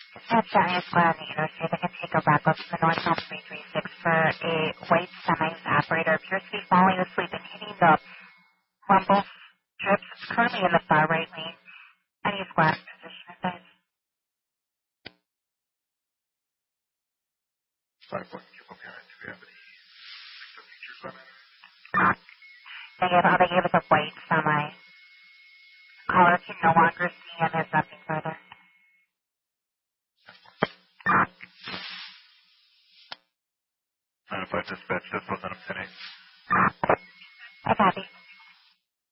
At Giant Square on the interstate, I can take a wrap up from the northbound 336 for a white semi whose operator appears to be falling asleep and hitting the rumble strips. It's currently in the far right lane. Any squad position, guys? 5-1, keep up here. Do we have any features on it? Negative. All they gave us a white semi. Caller can no longer see and there's nothing further. If I dispatch, this wasn't a 10-8. I copy.